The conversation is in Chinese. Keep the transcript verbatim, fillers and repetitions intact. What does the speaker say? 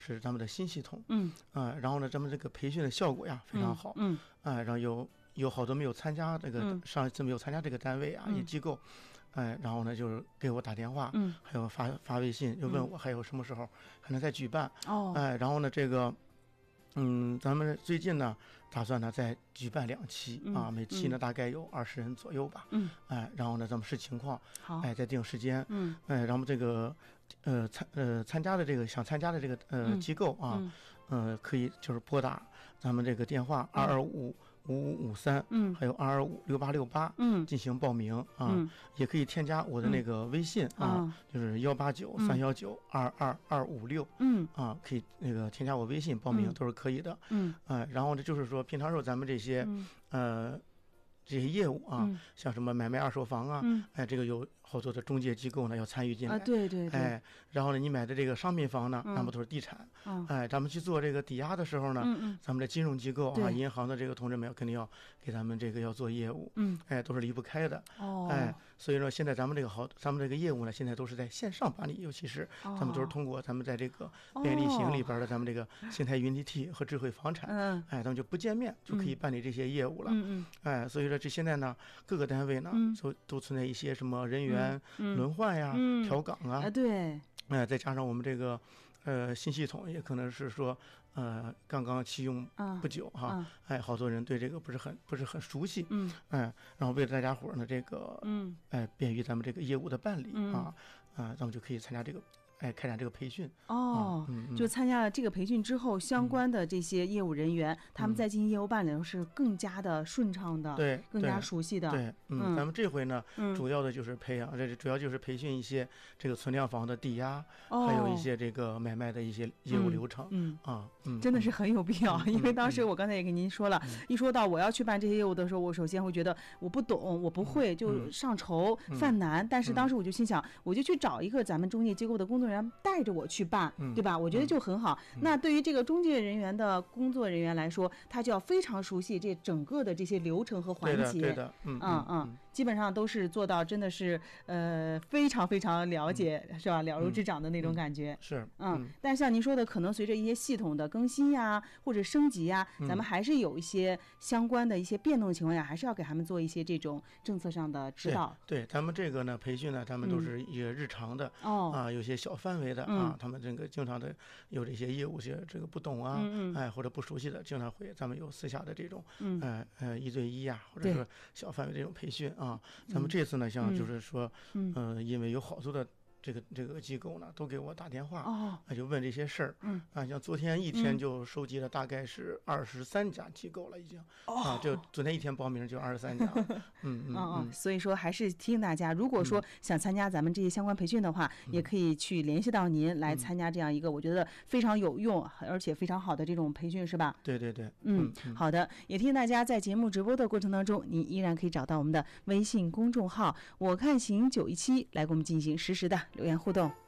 是咱们的新系统， 嗯啊、然后呢，咱们这个培训的效果呀非常好， 嗯啊、然后有有好多没有参加这个、 嗯上一次没有参加这个单位啊， 嗯也机构，哎、然后呢就是给我打电话， 嗯还有发发微信，就问我还有什么时候还能再举办， 哦哎、然后呢这个。嗯，咱们最近呢，打算呢再举办两期、 嗯啊，每期呢、 嗯大概有二十人左右吧， 嗯哎，然后呢咱们视情况， 好哎再定时间， 嗯哎，然后这个呃参呃参加的这个想参加的这个呃、 嗯机构啊， 嗯呃可以就是拨打咱们这个电话二二五五五五三， 嗯还有二二五六八六八嗯进行报名啊， 嗯也可以添加我的那个微信、啊， 啊就是幺八九三幺九二二二五六嗯啊，可以那个添加我微信报名、 嗯都是可以的， 嗯哎，然后呢就是说平常时候咱们这些、 嗯呃这些业务啊， 嗯像什么买卖二手房啊， 嗯哎，这个有好多的中介机构呢要参与进来， 啊对对对哎，然后呢，你买的这个商品房呢， 嗯那么都是地产， 啊哎，咱们去做这个抵押的时候呢， 嗯嗯咱们的金融机构啊、 对银行的这个同志们要肯定要给咱们这个要做业务， 嗯哎，都是离不开的， 哦哎，所以说现在咱们这个好，咱们这个业务呢，现在都是在线上办理，尤其是哦咱们都是通过咱们在这个便利行里边的咱们这个新泰云 D T 和智慧房产， 嗯哎，咱们就不见面就可以办理这些业务了， 嗯哎，所以说这现在呢，各个单位呢， 嗯都都存在一些什么人员嗯轮换呀、 嗯调岗啊啊，对哎，再加上我们这个呃新系统，也可能是说呃刚刚启用啊不久哈， 啊哎，好多人对这个不是很不是很熟悉， 嗯哎，然后为了大家伙儿呢，这个嗯哎便于咱们这个业务的办理、 嗯啊，啊，咱们就可以参加这个哎开展这个培训， 哦啊嗯嗯就参加了这个培训之后，相关的这些业务人员，他们在进行业务办理的时候是更加的顺畅的， 对更加对熟悉的， 对，嗯， 嗯咱们这回呢， 嗯主要的就是培养，这主要就是培训一些这个存量房的抵押， 哦还有一些这个买卖的一些业务流程， 嗯。 啊，嗯， 真的是很有必要， 嗯因为当时我刚才也跟您说了，一说到我要去办这些业务的时候，我首先会觉得我不懂，我不会，就上愁、犯难。但是当时我就心想，我就去找一个咱们中介机构的工作人员带着我去办， 嗯对吧？我觉得就很好。那对于这个中介人员的工作人员来说，他就要非常熟悉这整个的这些流程和环对的， 节。 对的，嗯嗯嗯，基本上都是做到真的是呃非常非常了解，是吧？了如指掌的那种感觉。 是， 嗯，但像您说的，可能随着一些系统的更新呀，或者升级呀，咱们还是有一些相关的一些变动的情况下，还是要给他们做一些这种政策上的指导。 对，对，咱们这个呢，培训呢，咱们都是一个日常的， 哦啊，有些小范围的啊，他们这个经常的有这些业务些这个不懂啊， 嗯嗯哎，或者不熟悉的，经常会咱们有私下的这种， 嗯呃呃一对一呀，或者对说小范围这种培训啊。咱们这次呢，像就是说， 嗯呃，因为有好多的。这个这个机构呢，都给我打电话， 哦啊，就问这些事儿， 嗯， 啊，像昨天一天就收集了大概是二十三家机构了，已经， 哦啊，就昨天一天报名就二十三家，嗯嗯嗯嗯， 嗯，所以说还是提醒大家，如果说想参加咱们这些相关培训的话，也可以去联系到您来参加这样一个我觉得非常有用而且非常好的这种培训，是吧？ 对对对， 嗯，好的，也提醒大家在节目直播的过程当中，您依然可以找到我们的微信公众号“我看行九一七”来跟我们进行实时的留言互动。